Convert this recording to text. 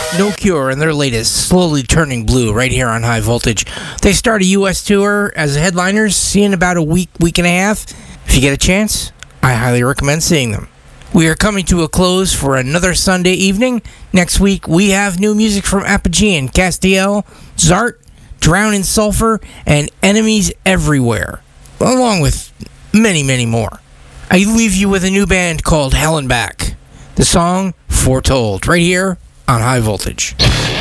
No Cure and their latest, Slowly Turning Blue, right here on High Voltage. They start a U.S. tour as headliners, see in about a week and a half. If you get a chance, I highly recommend seeing them. We are coming to a close for another Sunday evening. Next week, we have new music from Apogee, Castiel, Zart, Drown in Sulfur, and Enemies Everywhere, along with many, many more. I leave you with a new band called Hell and Back. The song, Foretold, right here on High Voltage.